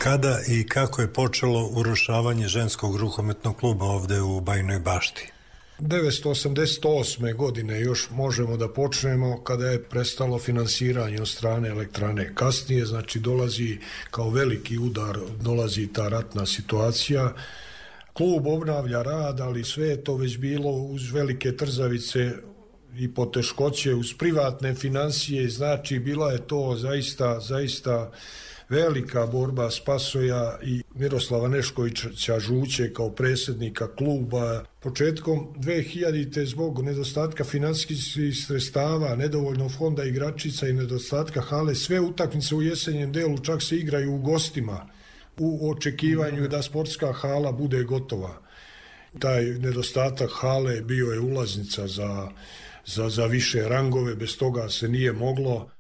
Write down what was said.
Kada i kako je počelo urušavanje ženskog rukometnog kluba ovde u Bajinoj Bašti? 1988. godine još možemo da počnemo kada je prestalo finansiranje od strane elektrane. Kasnije, znači, dolazi kao veliki udar, dolazi ta ratna situacija. Klub obnavlja rad, ali sve je to već bilo uz velike trzavice i poteškoće, uz privatne financije, znači bila je to zaista velika borba Spasoja i Miroslava Neškovića Žuće kao predsjednika kluba. Početkom 2000. zbog nedostatka financijskih sredstava, nedovoljno fonda igračica i nedostatka hale, sve utakmice u jesenjem delu čak se igraju u gostima u očekivanju da sportska hala bude gotova. Taj nedostatak hale bio je ulaznica za više rangove, bez toga se nije moglo.